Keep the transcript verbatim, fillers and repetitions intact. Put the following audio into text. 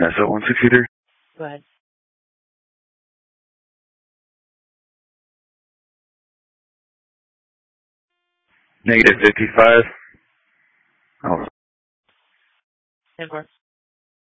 S O one sixty-three. Go ahead. Negative fifty-five. Oh. ten four.